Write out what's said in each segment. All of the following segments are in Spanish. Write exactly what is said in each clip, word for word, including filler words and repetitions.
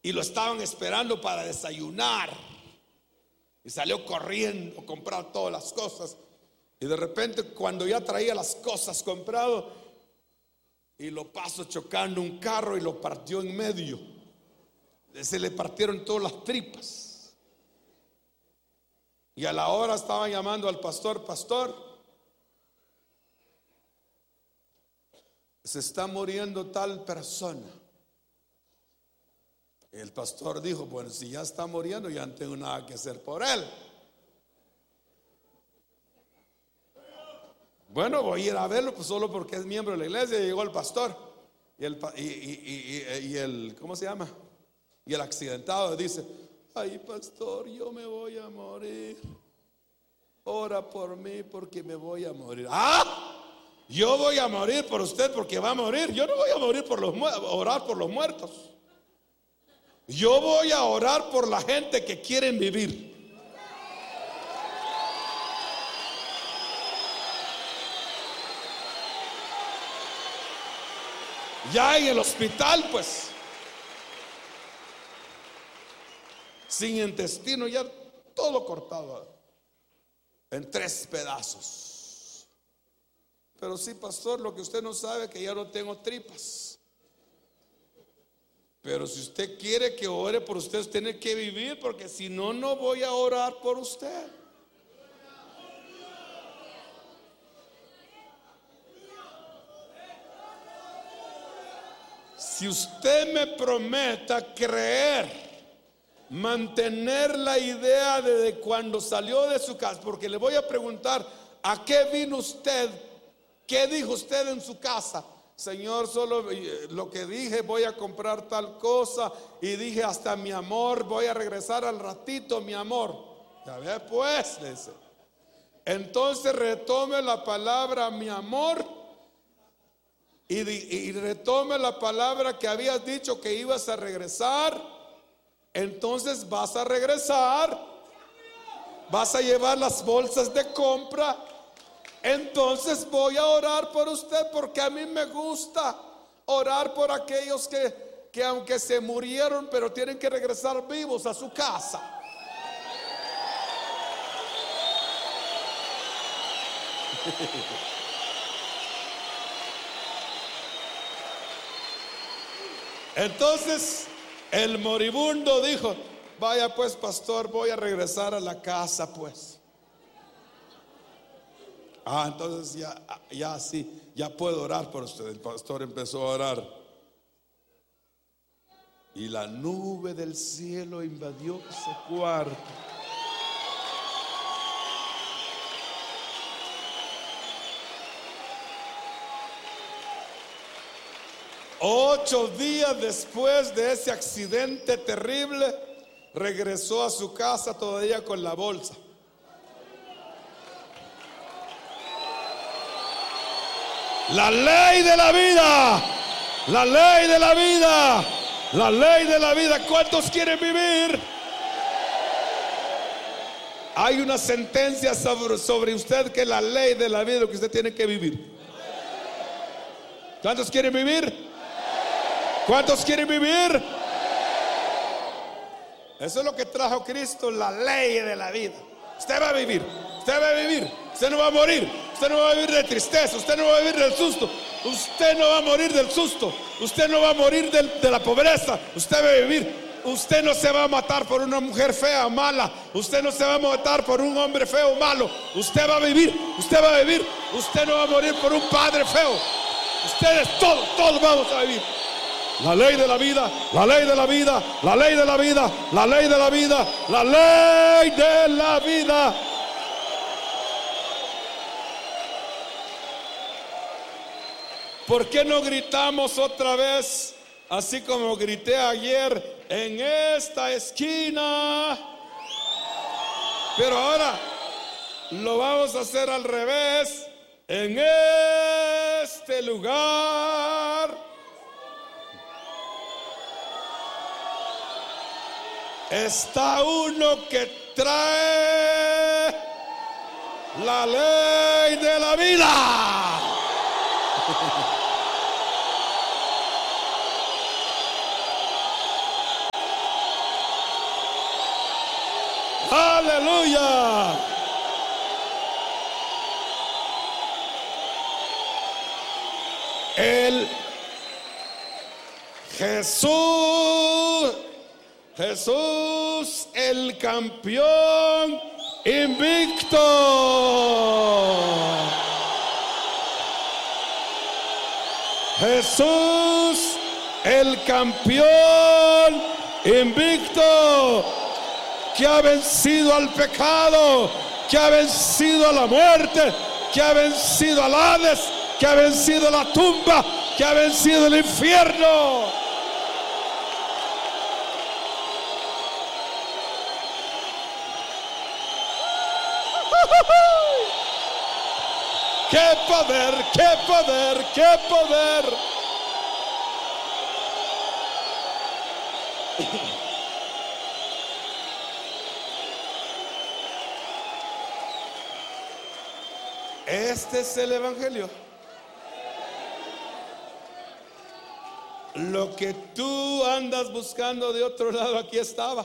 y lo estaban esperando para desayunar. Y salió corriendo a comprar todas las cosas. Y de repente, cuando ya traía las cosas compradas, y lo pasó chocando un carro y lo partió en medio. Se le partieron todas las tripas. Y a la hora estaban llamando al pastor: pastor, se está muriendo tal persona. Y el pastor dijo: bueno, si ya está muriendo, ya no tengo nada que hacer por él. Bueno, voy a ir a verlo, pues solo porque es miembro de la iglesia. Y llegó el pastor y el, y, y, y, y el ¿cómo se llama? Y el accidentado dice: ay, pastor, yo me voy a morir, ora por mí porque me voy a morir. Ah, yo voy a morir por usted porque va a morir. Yo no voy a morir por los muertos, orar por los muertos. Yo voy a orar por la gente que quieren vivir. Ya en el hospital, pues, sin intestino, ya todo cortado en tres pedazos. Pero sí, pastor, lo que usted no sabe es que ya no tengo tripas. Pero si usted quiere que ore por usted, usted tiene que vivir, porque si no, no voy a orar por usted. Si usted me prometa creer, mantener la idea de cuando salió de su casa, porque le voy a preguntar: ¿a qué vino usted? ¿Qué dijo usted en su casa? Señor, solo lo que dije, voy a comprar tal cosa, y dije hasta mi amor, voy a regresar al ratito, mi amor. Ya ve pues, dice. Entonces retome la palabra mi amor y, y retome la palabra que habías dicho que ibas a regresar. Entonces vas a regresar, vas a llevar las bolsas de compra. Entonces voy a orar por usted, porque a mí me gusta orar por aquellos que, que aunque se murieron, pero tienen que regresar vivos a su casa. Entonces el moribundo dijo: vaya pues, pastor, voy a regresar a la casa pues. Ah, entonces ya, ya sí, ya puedo orar por usted. El pastor empezó a orar y la nube del cielo invadió ese cuarto. Ocho días después de ese accidente terrible, regresó a su casa todavía con la bolsa. La ley de la vida, la ley de la vida, la ley de la vida. ¿Cuántos quieren vivir? Hay una sentencia sobre, sobre usted, que es la ley de la vida, lo que usted tiene que vivir. ¿Cuántos quieren vivir? ¿Cuántos quieren vivir? Eso es lo que trajo Cristo, la ley de la vida. Usted va a vivir, usted va a vivir, usted no va a morir, usted no va a vivir de tristeza, usted no va a vivir del susto, usted no va a morir del susto, usted no va a morir del, de la pobreza, usted va a vivir. Usted no se va a matar por una mujer fea o mala, usted no se va a matar por un hombre feo o malo, usted va a vivir, usted va a vivir, usted no va a morir por un padre feo. Ustedes todos, todos vamos a vivir. La ley de la vida, la ley de la vida, la ley de la vida, la ley de la vida, la ley de la vida. ¿Por qué no gritamos otra vez, así como grité ayer, en esta esquina? Pero ahora lo vamos a hacer al revés. En este lugar está uno que trae la ley de la vida. Aleluya. El Jesús, Jesús el campeón invicto. Jesús el campeón invicto, que ha vencido al pecado, que ha vencido a la muerte, que ha vencido al Hades, que ha vencido la tumba, que ha vencido el infierno. ¡Qué poder, qué poder, qué poder! Este es el Evangelio. Lo que tú andas buscando de otro lado, aquí estaba.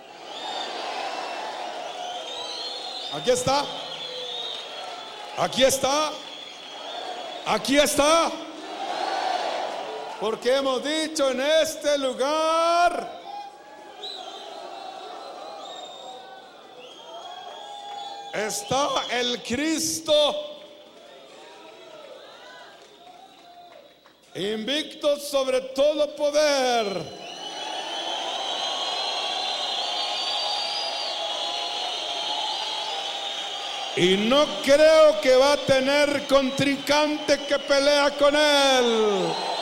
Aquí está. Aquí está. Aquí está. Porque hemos dicho, en este lugar está el Cristo invicto sobre todo poder. Y no creo que va a tener contrincante que pelea con él.